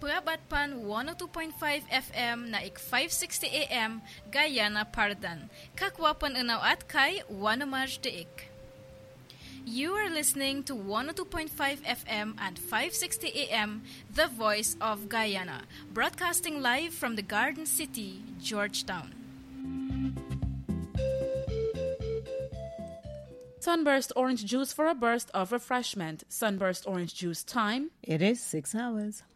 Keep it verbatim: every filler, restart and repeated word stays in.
Prabatpan one oh two point five F M na ik five sixty A M Guyana Pardan. Kakwapan unaw at kay Wanamaj Deik. You are listening to one oh two point five F M and five sixty A M, The Voice of Guyana, broadcasting live from the Garden City, Georgetown. Sunburst orange juice for a burst of refreshment. Sunburst orange juice time. It is six hours.